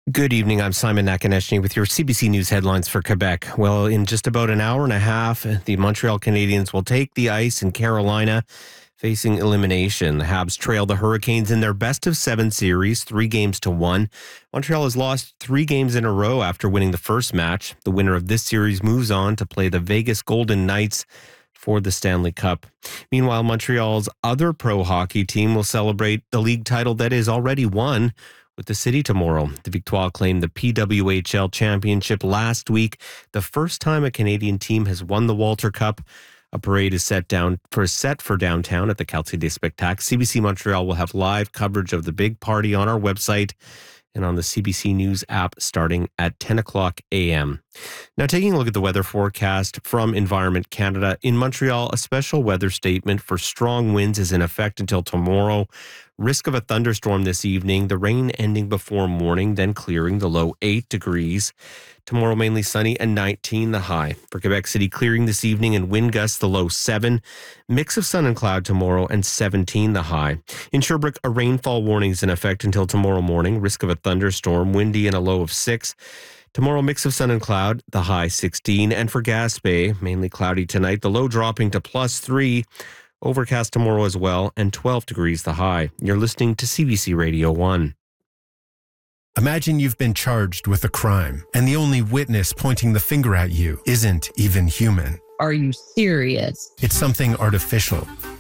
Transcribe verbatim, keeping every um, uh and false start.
Good evening. I'm Simon Nakaneshny with your C B C News headlines for Quebec. Well, in just about an hour and a half, the Montreal Canadiens will take the ice in Carolina, facing elimination. The Habs trail the Hurricanes in their best of seven series, three games to one. Montreal has lost three games in a row after winning the first match. The winner of this series moves on to play the Vegas Golden Knights for the Stanley Cup. Meanwhile, Montreal's other pro hockey team will celebrate the league title that is already won with the City tomorrow. The Victoire claimed the P W H L championship last week, the first time a Canadian team has won the Walter Cup. A parade is set down for set for downtown at the Quartier des Spectacles. C B C Montreal will have live coverage of the big party on our website and on the C B C News app starting at ten o'clock a.m. Now, taking a look at the weather forecast from Environment Canada. In Montreal, a special weather statement for strong winds is in effect until tomorrow. Risk of a thunderstorm this evening, the rain ending before morning, then clearing, the low eight degrees. Tomorrow, mainly sunny and nineteen, the high. For Quebec City, clearing this evening and wind gusts, the low seven. Mix of sun and cloud tomorrow and seventeen, the high. In Sherbrooke, a rainfall warning is in effect until tomorrow morning. Risk of a thunderstorm, windy and a low of six. Tomorrow, mix of sun and cloud, the high sixteen. And for Gaspé, mainly cloudy tonight, the low dropping to plus three. Overcast tomorrow as well, and twelve degrees the high. You're listening to C B C Radio one. Imagine you've been charged with a crime, and the only witness pointing the finger at you isn't even human. Are you serious? It's something artificial.